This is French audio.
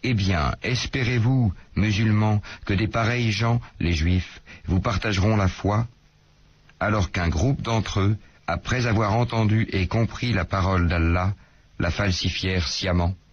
Eh bien, espérez-vous, musulmans, que des pareils gens, les Juifs, vous partageront la foi, alors qu'un groupe d'entre eux, après avoir entendu et compris la parole d'Allah, la falsifièrent sciemment.